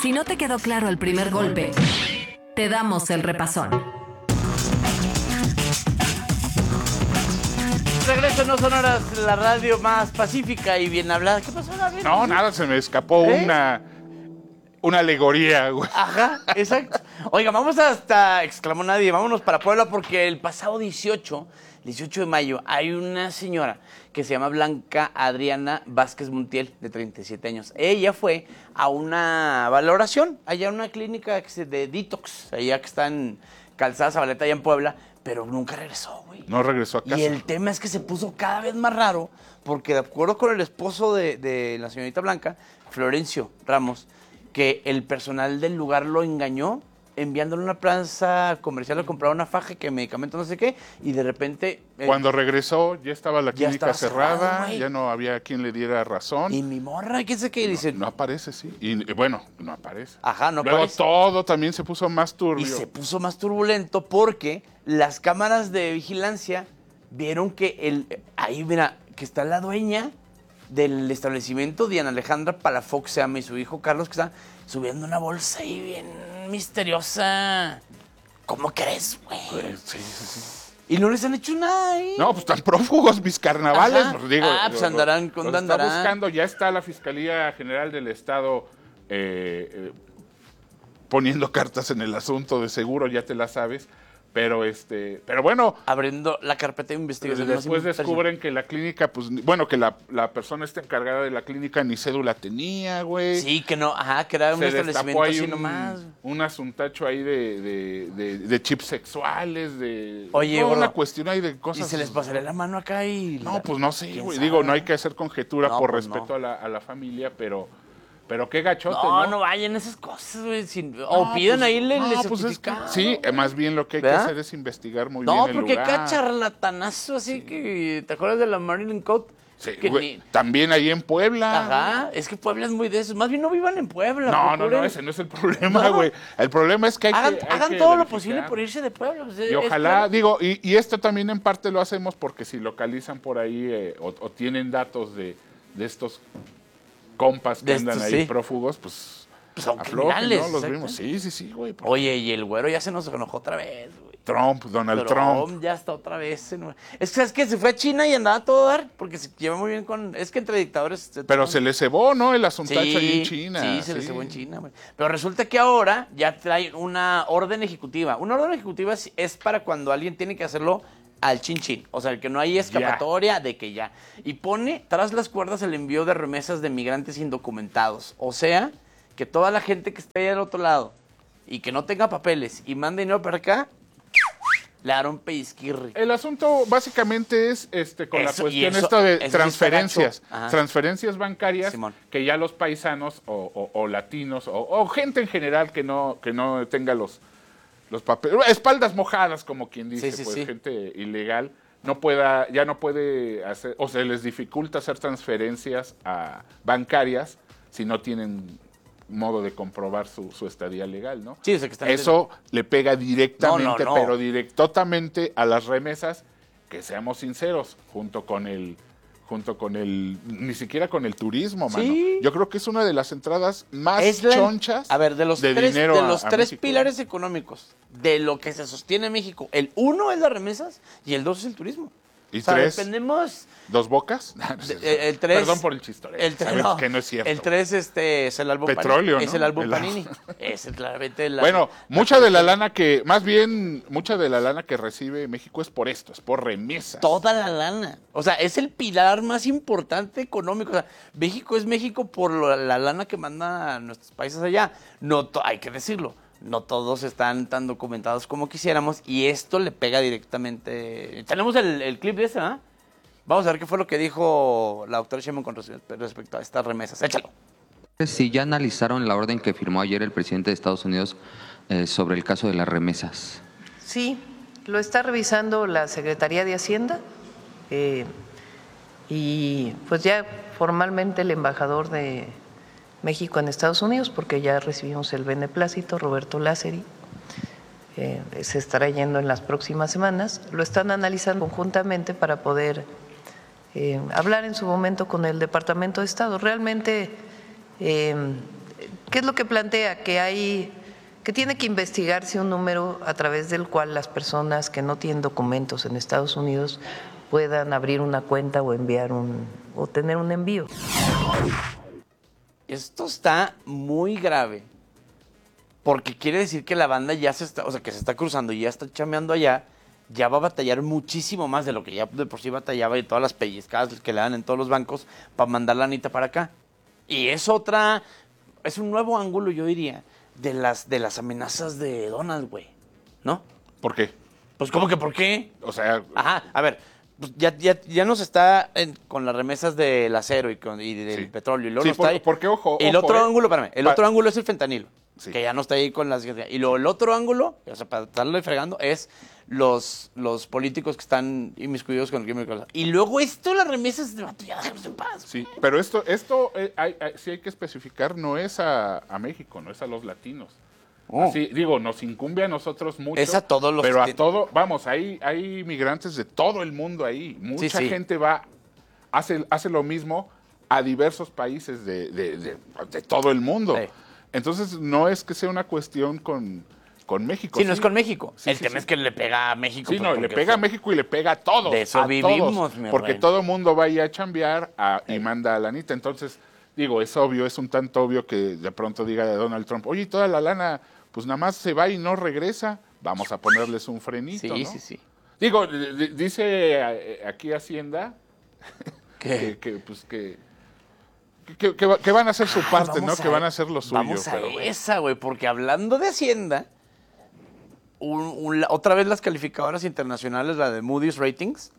Si no te quedó claro el primer golpe, te damos el repasón. Regreso, No Sonoras, la radio más pacífica y bien hablada. ¿Qué pasó, Gabriel? No, nada, se me escapó una alegoría, güey. Ajá, exacto. Oiga, vamos hasta, exclamó nadie, vámonos para Puebla porque el pasado 18 de mayo, hay una señora que se llama Blanca Adriana Vázquez Montiel, de 37 años. Ella fue a una valoración, allá en una clínica de detox, allá que está en Calzada Zabaleta, allá en Puebla, pero nunca regresó, güey. No regresó a casa. Y el tema es que se puso cada vez más raro, porque de acuerdo con el esposo de la señorita Blanca, Florencio Ramos, que el personal del lugar lo engañó enviándole a una plaza comercial a comprar una faja, que medicamento no sé qué, y de repente... Cuando regresó ya estaba la clínica cerrada, cerrado, ya no había quien le diera razón. Y mi morra, ¿qué sé qué? Dice... No aparece, sí. Y bueno, no aparece. Ajá, no Luego aparece. todo también se puso más turbio. Y se puso más turbulento porque las cámaras de vigilancia vieron que ahí, mira, que está la dueña del establecimiento, Diana Alejandra Palafox se llama, y su hijo Carlos, que está subiendo una bolsa ahí bien misteriosa. ¿Cómo crees, güey? Sí. Y no les han hecho nada ahí. No, pues están prófugos mis carnavales. Ajá. Pues, digo, Pues andarán con los andarán. está buscando, ya está la Fiscalía General del Estado poniendo cartas en el asunto, de seguro, ya te la sabes. Pero bueno, Abriendo la carpeta de investigación. después descubren que la clínica, pues, bueno, que la persona encargada de la clínica ni cédula tenía, güey. Sí, que no, ajá, que era un Se establecimiento destapó ahí así nomás. un asuntacho ahí de chips sexuales, Oye, toda gordo, una cuestión ahí de cosas. Y se les pasaría la mano acá y... No, pues no sé, ¿quién güey. sabe? Digo, no hay que hacer conjetura No, por pues respeto a la familia, pero qué gachote, No, ¿no? no vayan esas cosas, güey. O pidan pues, ahí el pues es que, certificado. sí, más bien lo que hay que ¿verdad? hacer es investigar muy No, bien el porque lugar. cada charlatanazo así que... ¿Te acuerdas de la Marilyn Code? Sí, Que güey, también ahí en Puebla. Ajá, es que Puebla es muy de eso. Más bien no vivan en Puebla. No, ese no es el problema, No. güey. El problema es que hay Hagan que todo lo verificar. posible por irse de Puebla. Pues, Y ojalá, digo, y esto también en parte lo hacemos porque si localizan por ahí o tienen datos de estos compas que De andan estos, ahí sí. prófugos, pues son aflojen, criminales, ¿no? Los exacto. vimos. Sí, güey. Oye, y el güero ya se nos enojó otra vez, güey. Donald Trump. Ya está otra vez. Es que, ¿sabes qué? Se fue a China y andaba a todo dar, porque se lleva muy bien con... Es que entre dictadores... Pero se le cebó, ¿no? El asuntacho ahí en China. Sí, se le cebó en China, güey. Pero resulta que ahora ya trae una orden ejecutiva. Una orden ejecutiva es para cuando alguien tiene que hacerlo al chin. O sea, el que no hay escapatoria de que ya. Y pone tras las cuerdas el envío de remesas de migrantes indocumentados. O sea, que toda la gente que esté ahí al otro lado y que no tenga papeles y manda dinero para acá, le darán pellizquirri. El asunto básicamente es con la Eso, cuestión y eso- esto de eso sí transferencias, está gacho. Ajá. transferencias bancarias, Simón. que ya los paisanos o latinos o gente en general que no tenga los papeles, espaldas mojadas como quien dice, Sí, pues sí. gente ilegal, ya no puede hacer, o se les dificulta hacer transferencias bancarias si no tienen modo de comprobar su estadía legal, ¿no? Sí, o sea, que están... Eso le pega directamente, No. pero directamente a las remesas, que seamos sinceros, junto con el, ni siquiera con el turismo, mano. Sí. Yo creo que es una de las entradas más Es chonchas a ver, de los tres, dinero de los a tres México. pilares económicos de lo que se sostiene México, el 1 es las remesas y el 2 es el turismo. ¿Y o sea, 3? dependemos... ¿Dos bocas? El 3... Perdón por el chistoreo. El 3, Sabes no. que no es cierto. El 3 es el álbum Petróleo, Panini. ¿no? Es el álbum El- Panini. Es claramente la... Bueno, mucha de la lana que recibe México es por esto, es por remesas. Toda la lana. O sea, es el pilar más importante económico. O sea, México es México por la lana que manda a nuestros países allá. Hay que decirlo. No todos están tan documentados como quisiéramos y esto le pega directamente. Tenemos el clip de ese, ¿ah? Vamos a ver qué fue lo que dijo la doctora Sheinbaum con respecto a estas remesas. Échalo. Si ya analizaron la orden que firmó ayer el presidente de Estados Unidos sobre el caso de las remesas. Sí, lo está revisando la Secretaría de Hacienda y pues ya formalmente el embajador de México en Estados Unidos, porque ya recibimos el beneplácito, Roberto Lázari, se estará yendo en las próximas semanas, lo están analizando conjuntamente para poder hablar en su momento con el Departamento de Estado. Realmente ¿Qué es lo que plantea? Que tiene que investigarse un número a través del cual las personas que no tienen documentos en Estados Unidos puedan abrir una cuenta o o tener un envío. Esto está muy grave. Porque quiere decir que la banda ya se está cruzando y ya está chameando allá, ya va a batallar muchísimo más de lo que ya de por sí batallaba y todas las pellizcadas que le dan en todos los bancos para mandar la anita para acá. Y es un nuevo ángulo, yo diría, de las amenazas de Donald, güey, ¿no? ¿Por qué? Pues, ¿cómo que por qué? O sea, Ajá, a ver, pues ya nos está con las remesas del acero y del Sí. petróleo. Y luego Sí, nos está ahí. porque, ojo, El ojo, otro ángulo, espérame, el Pa- otro ángulo es el fentanilo, Sí. que ya no está ahí con las... Y luego el otro ángulo, o sea, para estarlo fregando, es los políticos que están inmiscuidos con el crimen organizado. Y luego esto, las remesas de vato, ya déjanos en paz. sí, pero esto sí hay que especificar, no es a México, no es a los latinos. Oh. Así, digo, nos incumbe a nosotros mucho. Es a todos los Pero que a todo, vamos, hay migrantes de todo el mundo ahí. Mucha Sí. gente hace lo mismo a diversos países de todo el mundo. Sí. Entonces, no es que sea una cuestión con México. Sí, no es con México. Sí, el sí, tema sí. es que le pega a México. Sí, pues, no, le porque pega a fue- México y le pega a todos. De eso a vivimos, todos, mi porque rey. todo el mundo va a ir a chambear y manda a la anita. Entonces, digo, es obvio, es un tanto obvio que de pronto diga de Donald Trump, oye, toda la lana, pues nada más se va y no regresa. Vamos a ponerles un frenito, Sí, ¿no? sí. Digo, dice aquí Hacienda ¿Qué? que van a hacer su parte, Vamos ¿no? Que van a hacer lo suyo. Vamos a pero bueno. esa, güey, porque hablando de Hacienda, otra vez las calificadoras internacionales, la de Moody's Ratings,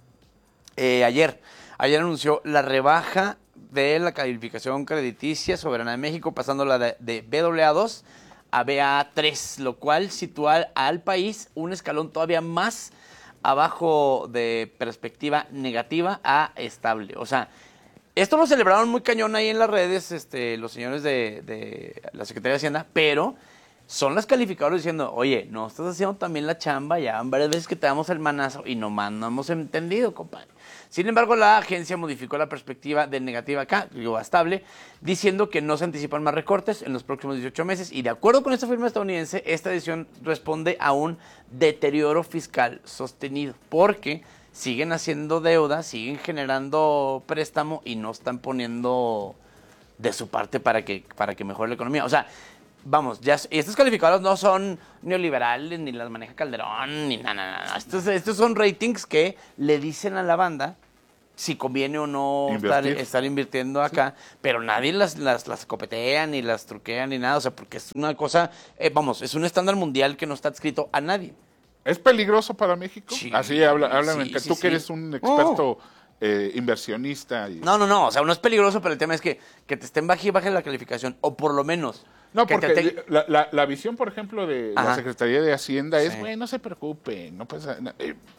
ayer anunció la rebaja de la calificación crediticia soberana de México, pasándola de Baa2 a Baa3, lo cual sitúa al país un escalón todavía más abajo de perspectiva negativa a estable. O sea, esto lo celebraron muy cañón ahí en las redes los señores de la Secretaría de Hacienda, pero son las calificadoras diciendo, oye, no estás haciendo también la chamba, ya van varias veces que te damos el manazo y nomás no hemos entendido, compadre. Sin embargo, la agencia modificó la perspectiva de negativa acá, digo, a estable, diciendo que no se anticipan más recortes en los próximos 18 meses y de acuerdo con esta firma estadounidense, esta decisión responde a un deterioro fiscal sostenido, porque siguen haciendo deuda, siguen generando préstamo y no están poniendo de su parte para que mejore la economía. O sea, vamos, estos calificadores no son neoliberales, ni las maneja Calderón, ni nada. Estos son ratings que le dicen a la banda si conviene o no estar invirtiendo acá, pero nadie las copetea, ni las truquea, ni nada. O sea, porque es una cosa, es un estándar mundial que no está adscrito a nadie. ¿Es peligroso para México? Sí. Así, háblame, Sí, que sí, tú sí. que eres un experto inversionista. No, o sea, no es peligroso, pero el tema es que te estén baje y baje la calificación, o por lo menos... No, que porque la visión, por ejemplo, de la Ajá. Secretaría de Hacienda es, Sí. güey, no se preocupen, no pasa nada.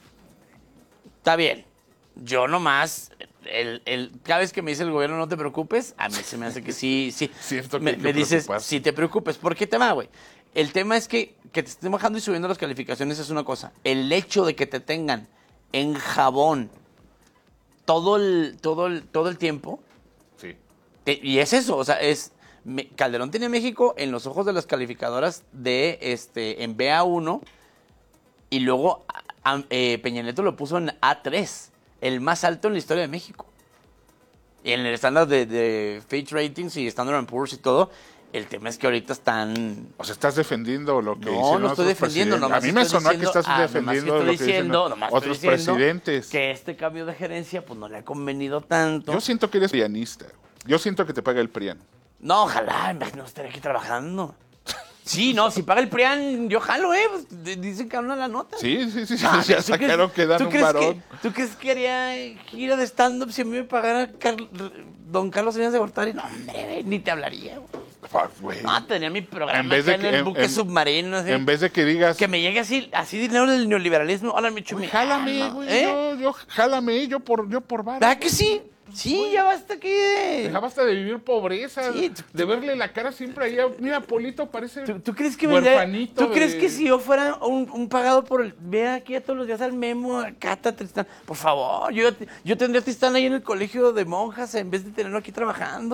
Está bien. Yo nomás, cada vez que me dice el gobierno no te preocupes, a mí se me hace que sí. Cierto que me hay que dices, preocuparse. sí te preocupes. ¿Por qué te va, güey? El tema es que te estén bajando y subiendo las calificaciones es una cosa. El hecho de que te tengan en jabón todo el tiempo, Sí. y es eso, o sea, Calderón tiene a México en los ojos de las calificadoras en BA1 y luego Peña Nieto lo puso en A3, el más alto en la historia de México. Y en el estándar de Fitch Ratings y Standard & Poor's y todo, el tema es que ahorita están... O sea, estás defendiendo lo que No, hicieron no estoy otros defendiendo, presidentes. nomás A mí me estoy sonó que diciendo- estás defendiendo lo que dicen nomás estoy otros diciendo presidentes. que este cambio de gerencia pues no le ha convenido tanto. Yo siento que eres prianista. Yo siento que te paga el PRIAN. No, ojalá, no estaré aquí trabajando. Sí, no, si paga el PRIAN, yo jalo, dicen que hablan la nota. Sí, Ah, ya ¿tú sacaron crees- que dan ¿tú un crees varón. ¿Tú crees que haría gira de stand-up si a mí me pagara don Carlos Salinas de Gortari? No, hombre, ni te hablaría, güey. Fuck, güey. No, tenía mi programa En vez de acá en que- el buque submarino. Así, En vez de que digas, que me llegue así dinero del neoliberalismo. Hola, mi chumi. jálame, güey, jálame, yo por varo. ¿Verdad que sí? Sí, ya basta aquí de... Ya basta de vivir pobreza, Sí, de verle la cara siempre ahí. Mira, Polito parece ¿Tú crees que huerfanito ¿Tú crees de- que si yo fuera un pagado por el... Ve aquí a todos los días al Memo, a Cata, a Tristán. Por favor, yo tendría a Tristán ahí en el colegio de monjas en vez de tenerlo aquí trabajando.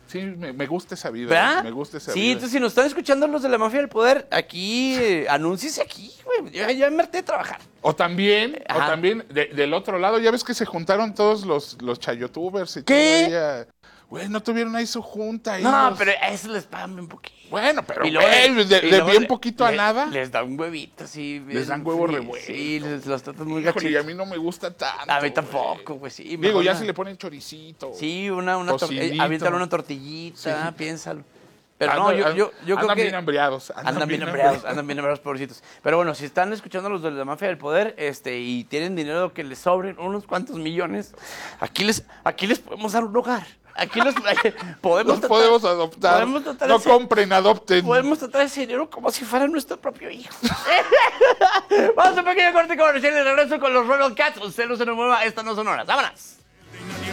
Sí, me gusta esa vida. ¿Verdad? Me gusta esa sí, vida. entonces si nos están escuchando los de la mafia del poder, aquí, anúnciese aquí, güey. Ya me harté de trabajar. O también, Ajá. del otro lado, ya ves que se juntaron todos los chayotubers y ¿Qué? todo. Güey, no tuvieron ahí su junta. No, pero a eso les pagan bien poquito. Bueno, pero Y luego güey, de luego bien poquito a nada. Les dan un huevito, sí. Les dan huevo revuelto. Sí, los tratan muy Híjole, y a gachitos. mí no me gusta tanto. A mí güey. tampoco, güey, sí. Digo, mejor ya una- se le ponen choricito. Sí, Tocinito. aviéntale una tortillita, piénsalo. Pero Andan- no, yo creo andan que... bien hambriados. Andan bien hambriados, pobrecitos. Pero bueno, si están escuchando los de la mafia del poder, y tienen dinero que les sobren, unos cuantos millones, aquí les podemos dar un hogar. Aquí podemos Los podemos adoptar. podemos tratar No ese- compren, adopten. Podemos tratar ese dinero como si fuera nuestro propio hijo. Vamos a un pequeño corte comercial y regreso con los Ronald Cats. Usted no se nos mueva, estas no son horas. ¡Vámonos!